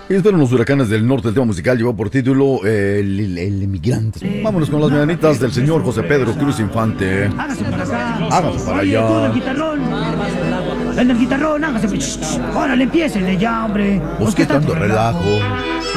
Y esperan los huracanes del norte. El tema musical llevó por título el Emigrante. Vámonos con las mañanitas del señor José Pedro Cruz Infante. Hágase para acá. Hágase para Oye, tú en el allá. guitarrón. En el guitarrón, hágase. Órale, empiecen ya, hombre. Pues qué tanto relajo.